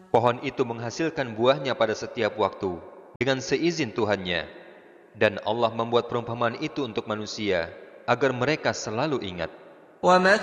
Pohon itu menghasilkan buahnya pada setiap waktu dengan seizin Tuhannya. Dan Allah membuat perumpamaan itu untuk manusia agar mereka selalu ingat.